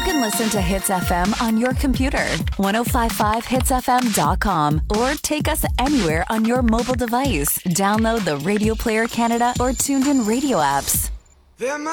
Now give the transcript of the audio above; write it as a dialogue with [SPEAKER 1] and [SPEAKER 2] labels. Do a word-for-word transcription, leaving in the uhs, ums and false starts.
[SPEAKER 1] can listen to Hits F M on your computer, ten fifty-five hits f m dot com, or take us anywhere on your mobile device. Download the Radio Player Canada or Tuned In Radio apps.
[SPEAKER 2] There